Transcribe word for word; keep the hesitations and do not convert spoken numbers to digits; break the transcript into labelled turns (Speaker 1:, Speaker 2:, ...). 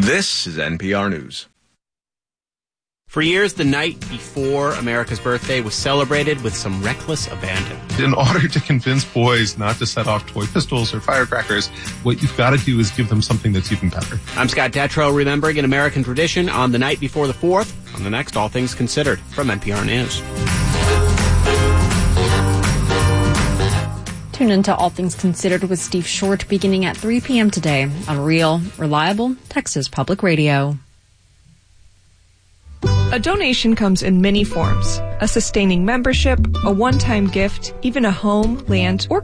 Speaker 1: This is N P R News.
Speaker 2: For years, the night before America's birthday was celebrated with some reckless abandon.
Speaker 3: In order to convince boys not to set off toy pistols or firecrackers, what you've got to do is give them something that's even better.
Speaker 2: I'm Scott Detrow, remembering an American tradition on the night before the fourth, on the next All Things Considered from N P R News.
Speaker 4: Tune into All Things Considered with Steve Short beginning at three p.m. today on Real, Reliable, Texas Public Radio.
Speaker 5: A donation comes in many forms: a sustaining membership, a one-time gift, even a home, land, or